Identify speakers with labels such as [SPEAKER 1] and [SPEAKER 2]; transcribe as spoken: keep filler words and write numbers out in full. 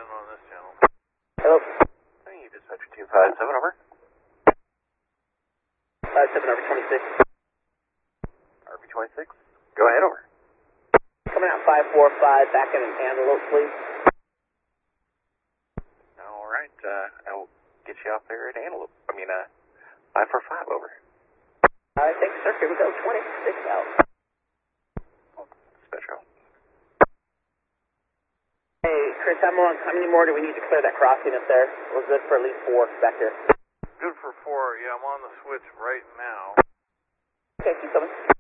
[SPEAKER 1] in on this channel.
[SPEAKER 2] Hello.
[SPEAKER 3] Hey, dispatcher two five seven, over.
[SPEAKER 2] five seven, R V twenty-six.
[SPEAKER 3] R V twenty-six, go ahead, over.
[SPEAKER 2] Coming out five four five, back in an Antelope, please.
[SPEAKER 3] All right, uh, I'll get you off there at Antelope. I mean, uh, five four five, over.
[SPEAKER 2] All right, thanks, sir. Here we go, twenty-six out.
[SPEAKER 3] Special.
[SPEAKER 2] Hey, Chris, how, long, how many more do we need to clear that crossing up there? We're good for at least four back there.
[SPEAKER 1] Good for four. Yeah, I'm on the switch right now.
[SPEAKER 2] Okay, keep coming.